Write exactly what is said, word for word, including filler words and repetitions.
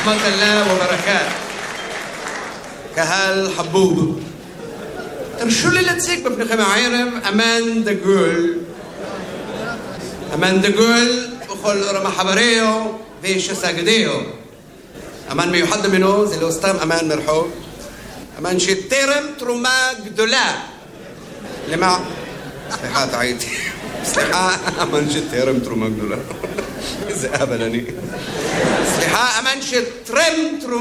ورحمة الله وبركاته. קהל חבוב, תרשו לי להציג בפניכם הערב אמן דגול. אמן דגול בכל רמ"ח איבריו ושס"גדיו. אמן מיוחד ממנו, זה לא סתם אמן מרחוב, אמן שתרם תרומה גדולה למה... סליחה, טעיתי. סליחה, אמן שתרם תרומה גדולה. איזה אבל אני. סליחה, אמן שתרם תרומה